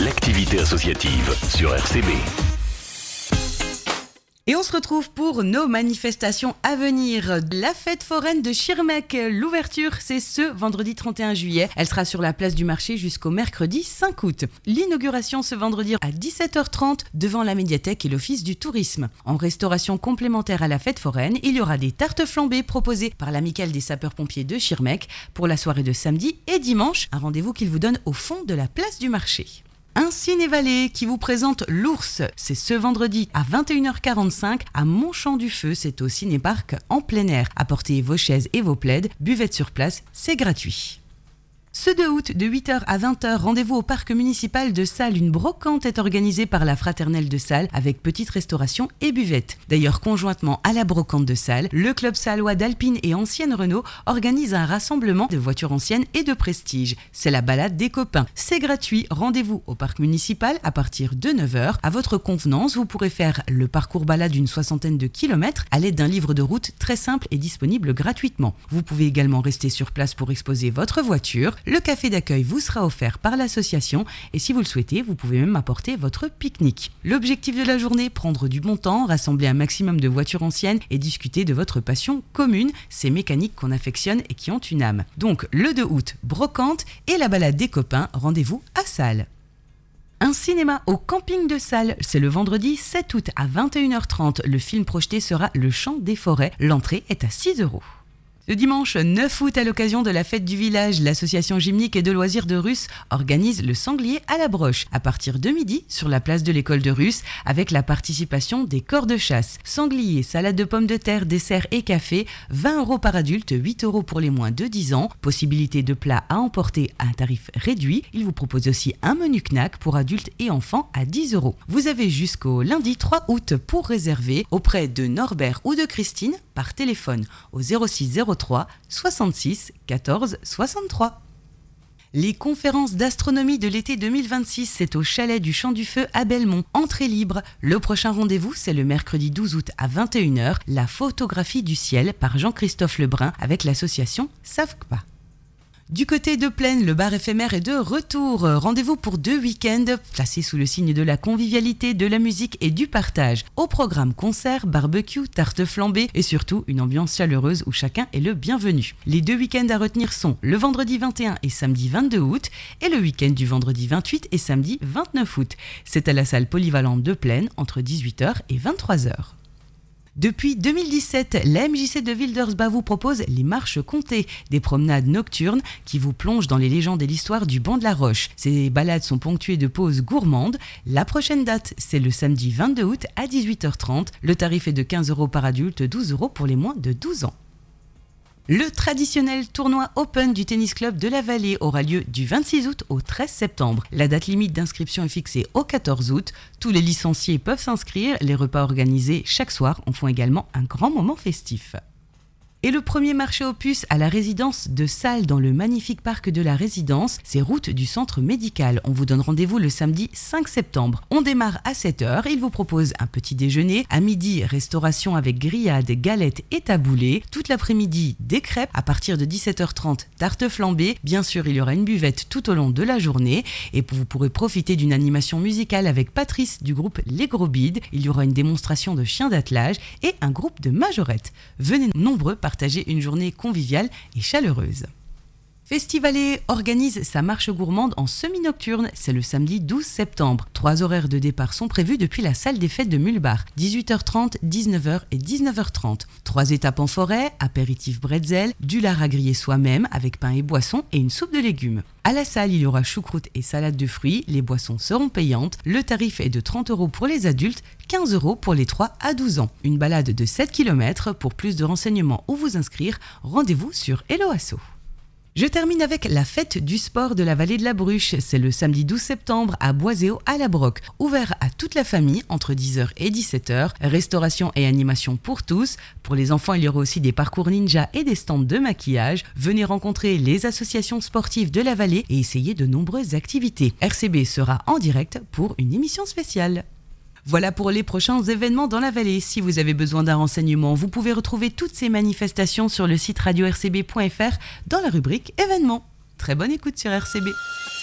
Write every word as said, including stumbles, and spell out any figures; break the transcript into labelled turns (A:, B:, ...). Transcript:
A: l'activité associative sur R C B.
B: Et on se retrouve pour nos manifestations à venir. La fête foraine de Schirmeck, l'ouverture c'est ce vendredi trente et un juillet. Elle sera sur la place du marché jusqu'au mercredi cinq août. L'inauguration ce vendredi à dix-sept heures trente devant la médiathèque et l'office du tourisme. En restauration complémentaire à la fête foraine, il y aura des tartes flambées proposées par l'amicale des sapeurs-pompiers de Schirmeck pour la soirée de samedi et dimanche. Un rendez-vous qu'ils vous donnent au fond de la place du marché. Un ciné-valais qui vous présente L'Ours, c'est ce vendredi à vingt et une heures quarante-cinq à Montchamp-du-Feu, c'est au ciné-parc en plein air. Apportez vos chaises et vos plaids, buvette sur place, c'est gratuit. Ce deux août, de huit heures à vingt heures, rendez-vous au parc municipal de Salles. Une brocante est organisée par la Fraternelle de Salles avec petite restauration et buvette. D'ailleurs, conjointement à la brocante de Salles, le club sallois d'Alpine et Ancienne Renault organise un rassemblement de voitures anciennes et de prestige. C'est la balade des copains. C'est gratuit. Rendez-vous au parc municipal à partir de neuf heures. À votre convenance, vous pourrez faire le parcours balade d'une soixantaine de kilomètres à l'aide d'un livre de route très simple et disponible gratuitement. Vous pouvez également rester sur place pour exposer votre voiture. Le café d'accueil vous sera offert par l'association et si vous le souhaitez, vous pouvez même apporter votre pique-nique. L'objectif de la journée, prendre du bon temps, rassembler un maximum de voitures anciennes et discuter de votre passion commune, ces mécaniques qu'on affectionne et qui ont une âme. Donc le deux août, brocante et la balade des copains, rendez-vous à Salles. Un cinéma au camping de Salles, c'est le vendredi sept août à vingt et une heures trente. Le film projeté sera Le Chant des Forêts. L'entrée est à six euros. Le dimanche neuf août, à l'occasion de la fête du village, l'association gymnique et de loisirs de Russe organise le sanglier à la broche à partir de midi sur la place de l'école de Russe avec la participation des corps de chasse. Sanglier, salade de pommes de terre, dessert et café, vingt euros par adulte, huit euros pour les moins de dix ans. Possibilité de plats à emporter à un tarif réduit. Il vous propose aussi un menu knack pour adultes et enfants à dix euros. Vous avez jusqu'au lundi trois août pour réserver auprès de Norbert ou de Christine par téléphone au zéro six zéro trois soixante-six quatorze soixante-trois. Les conférences d'astronomie de l'été deux mille vingt-six, c'est au chalet du Champ du Feu à Belmont, entrée libre. Le prochain rendez-vous, c'est le mercredi douze août à vingt et une heures, la photographie du ciel par Jean-Christophe Lebrun avec l'association SAVCPA. Du côté de Plaine, le bar éphémère est de retour. Rendez-vous pour deux week-ends, placés sous le signe de la convivialité, de la musique et du partage. Au programme concert, barbecue, tarte flambée et surtout une ambiance chaleureuse où chacun est le bienvenu. Les deux week-ends à retenir sont le vendredi vingt et un et samedi vingt-deux août et le week-end du vendredi vingt-huit et samedi vingt-neuf août. C'est à la salle polyvalente de Plaine entre dix-huit heures et vingt-trois heures. Depuis deux mille dix-sept, la M J C de Wildersbach vous propose les marches comptées, des promenades nocturnes qui vous plongent dans les légendes et l'histoire du banc de la Roche. Ces balades sont ponctuées de pauses gourmandes. La prochaine date, c'est le samedi vingt-deux août à dix-huit heures trente. Le tarif est de quinze euros par adulte, douze euros pour les moins de douze ans. Le traditionnel tournoi Open du Tennis Club de la Vallée aura lieu du vingt-six août au treize septembre. La date limite d'inscription est fixée au quatorze août. Tous les licenciés peuvent s'inscrire. Les repas organisés chaque soir en font également un grand moment festif. Et le premier marché aux puces à la résidence de Salles dans le magnifique parc de la résidence, c'est route du centre médical. On vous donne rendez-vous le samedi cinq septembre. On démarre à sept heures. Il vous propose un petit déjeuner. À midi, restauration avec grillades, galettes et taboulés. Toute l'après-midi, des crêpes. À partir de dix-sept heures trente, tarte flambée. Bien sûr, il y aura une buvette tout au long de la journée. Et vous pourrez profiter d'une animation musicale avec Patrice du groupe Les Gros Bides. Il y aura une démonstration de chiens d'attelage et un groupe de majorettes. Venez nombreux par partager une journée conviviale et chaleureuse. Festivalet organise sa marche gourmande en semi-nocturne, c'est le samedi douze septembre. Trois horaires de départ sont prévus depuis la salle des fêtes de Mulbach, dix-huit heures trente, dix-neuf heures et dix-neuf heures trente. Trois étapes en forêt, apéritif bretzel, du lard à griller soi-même avec pain et boisson et une soupe de légumes. À la salle, il y aura choucroute et salade de fruits, les boissons seront payantes, le tarif est de trente euros pour les adultes, quinze euros pour les trois à douze ans. Une balade de sept kilomètres, pour plus de renseignements ou vous inscrire, rendez-vous sur Hello Asso. Je termine avec la fête du sport de la vallée de la Bruche. C'est le samedi douze septembre à Boiséo à la Broc. Ouvert à toute la famille entre dix heures et dix-sept heures. Restauration et animation pour tous. Pour les enfants, il y aura aussi des parcours ninja et des stands de maquillage. Venez rencontrer les associations sportives de la vallée et essayer de nombreuses activités. R C B sera en direct pour une émission spéciale. Voilà pour les prochains événements dans la vallée. Si vous avez besoin d'un renseignement, vous pouvez retrouver toutes ces manifestations sur le site radio r c b point f r dans la rubrique événements. Très bonne écoute sur R C B.